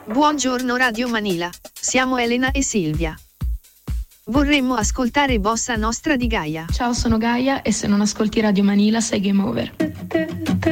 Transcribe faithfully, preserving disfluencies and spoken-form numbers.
Buongiorno Radio Manila, siamo Elena e Silvia. Vorremmo ascoltare Bossa Nostra di Gaia. Ciao, sono Gaia e se non ascolti Radio Manila sei game over.